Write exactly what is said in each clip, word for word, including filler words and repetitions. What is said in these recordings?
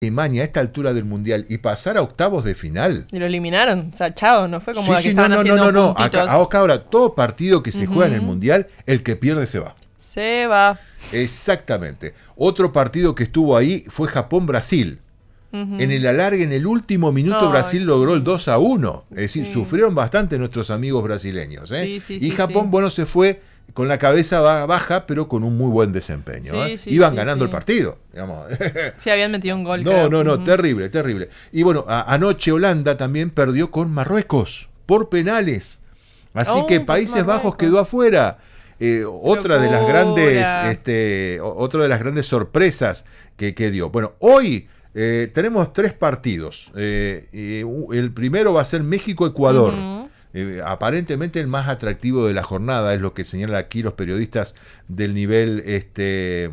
Alemania a esta altura del Mundial y pasar a octavos de final. Y lo eliminaron, o sea, chao, no fue como Sí, la que sí, estaban no, no, haciendo no, no, no. puntitos. Acá, acá ahora todo partido que se Uh-huh. juega en el Mundial, el que pierde se va. Se va. Exactamente. Otro partido que estuvo ahí fue Japón-Brasil. Uh-huh. En el alargue, en el último minuto, Ay, Brasil sí. logró el dos a uno. Es decir, Sí. sufrieron bastante nuestros amigos brasileños. ¿eh? Sí, sí, y sí, Japón, sí. bueno, se fue con la cabeza baja, pero con un muy buen desempeño. Sí, ¿eh? sí, Iban sí, ganando sí. el partido. Digamos. Sí, habían metido un gol. No, creo. no, no, Uh-huh. terrible, terrible. Y bueno, a- anoche Holanda también perdió con Marruecos por penales. Así Oh, que pues Países Bajos Marruecos. quedó afuera. Eh, otra de las locura. grandes, este, o- otra de las grandes sorpresas que, que dio. Bueno, hoy eh, tenemos tres partidos. Eh, eh, u- el primero va a ser México-Ecuador. Ujú. Eh, aparentemente el más atractivo de la jornada, es lo que señalan aquí los periodistas del nivel, este,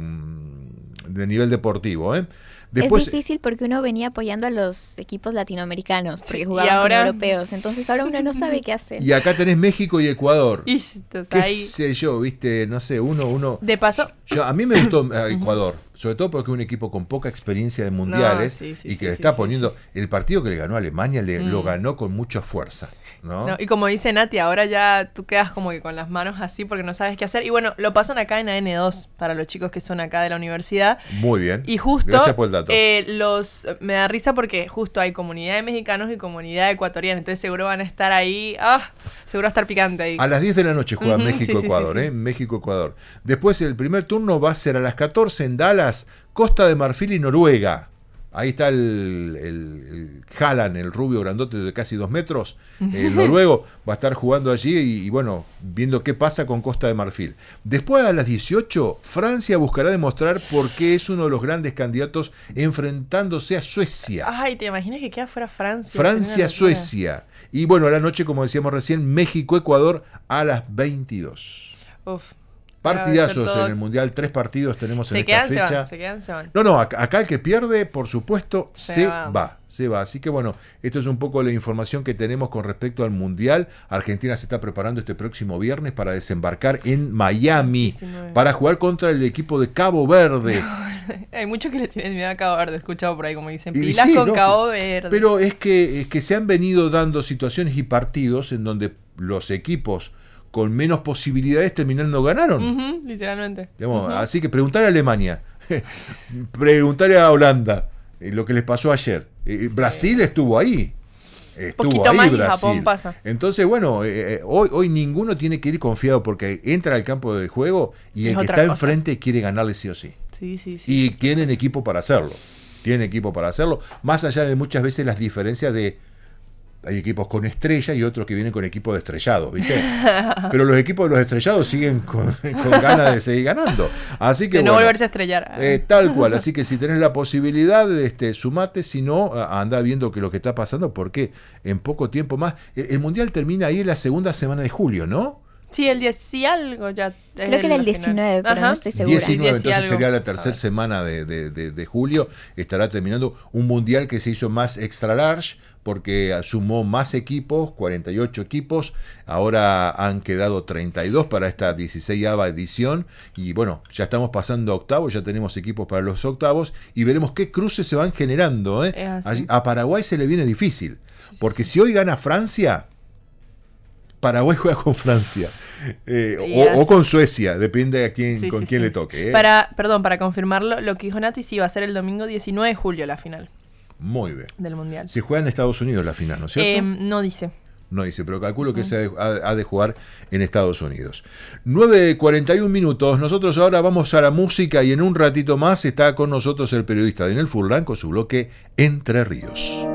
mm, del nivel deportivo. ¿eh? Después, es difícil porque uno venía apoyando a los equipos latinoamericanos, porque Sí, jugaban y ahora- con europeos, entonces ahora uno no sabe qué hacer. y acá tenés México y Ecuador. Y estás ¿Qué ahí. sé yo? ¿Viste? No sé, uno, uno. De paso, Yo, a mí me gustó eh, Ecuador, sobre todo porque es un equipo con poca experiencia de mundiales No, sí, sí, y que sí, le sí, está sí, poniendo. El partido que le ganó a Alemania le, Mm. lo ganó con mucha fuerza. ¿no? no, y como dice Nati, ahora ya tú quedas como que con las manos así porque no sabes qué hacer. Y bueno, lo pasan acá en A N dos para los chicos que son acá de la universidad. Muy bien. Y justo, Gracias por el dato. eh, los me da risa porque justo hay comunidad de mexicanos y comunidad de ecuatorianos. Entonces seguro van a estar ahí. Ah, seguro va a estar picante ahí. A las diez de la noche juega Ujú, México-Ecuador, sí, sí, sí, ¿eh? sí. México-Ecuador. Después el primer turno va a ser a las catorce en Dallas, Costa de Marfil y Noruega. Ahí está el, el, el Haaland, el rubio grandote de casi dos metros. El noruego va a estar jugando allí y, y bueno, viendo qué pasa con Costa de Marfil. Después a las dieciocho, Francia buscará demostrar por qué es uno de los grandes candidatos enfrentándose a Suecia. Ay, ¿te imaginas que queda fuera Francia? Francia-Suecia. Y bueno, a la noche, como decíamos recién, México-Ecuador a las veintidós. Uf. Partidazos todo- en el Mundial, tres partidos tenemos en Se esta quedan, se fecha. van, se quedan, se van. No, no, acá, acá el que pierde, por supuesto, se, Se va. va. se va. Así que bueno, esto es un poco la información que tenemos con respecto al Mundial. Argentina se está preparando este próximo viernes para desembarcar en Miami diecinueve. para jugar contra el equipo de Cabo Verde. Hay muchos que le tienen miedo a Cabo Verde, he escuchado por ahí como dicen, Y pilas sí, con lógico. Cabo Verde. Pero es que, es que se han venido dando situaciones y partidos en donde los equipos con menos posibilidades terminando ganaron. Ujú, literalmente. Digamos, Ujú. Así que preguntarle a Alemania, preguntarle a Holanda eh, lo que les pasó ayer. Eh, Brasil estuvo ahí. Estuvo Poquito ahí más y Brasil. Japón pasa. Entonces, bueno, eh, eh, hoy, hoy ninguno tiene que ir confiado porque entra al campo de juego y Es el que otra está cosa. enfrente quiere ganarle sí o sí. Sí, sí, sí. Y tienen equipo para hacerlo. Tienen equipo para hacerlo. Más allá de muchas veces las diferencias de. Hay equipos con estrella y otros que vienen con equipo de estrellados, ¿viste? Pero los equipos de los estrellados siguen con, con ganas de seguir ganando. Así que de no bueno, volverse a estrellar. eh, tal cual. Así que si tenés la posibilidad, este, sumate. Si no, a- anda viendo que lo que está pasando, porque en poco tiempo más. El, el Mundial termina ahí en la segunda semana de julio, ¿no? Sí, el diez y algo ya. Creo que era el diecinueve, pero no estoy segura. diecinueve, Sí, diez y entonces algo. sería la A tercera ver. semana de, de- de- de julio. Estará terminando un mundial que se hizo más extra large porque sumó más equipos, cuarenta y ocho equipos. Ahora han quedado treinta y dos para esta dieciséisava edición. Y bueno, ya estamos pasando a octavos, ya tenemos equipos para los octavos y veremos qué cruces se van generando. ¿eh? Es así. Allí- a Paraguay se le viene difícil porque si hoy gana Francia, Paraguay juega con Francia. Eh, Y o, o así. con Suecia, depende a quién, Sí, con sí, quién sí, le sí. toque. ¿eh? Para, perdón, para confirmarlo, lo que dijo Nati sí va a ser el domingo diecinueve de julio la final Muy bien. del Mundial. Se juega en Estados Unidos la final, ¿no es cierto? Eh, no dice. No dice, pero calculo que se ha, ha de jugar en Estados Unidos. nueve cuarenta y uno minutos. Nosotros ahora vamos a la música y en un ratito más está con nosotros el periodista Daniel Furlan con su bloque Entre Ríos.